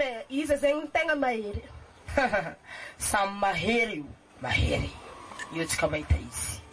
me isa sem tenga mairi. Sam maheri. Maheri. Yo tikamaita isi.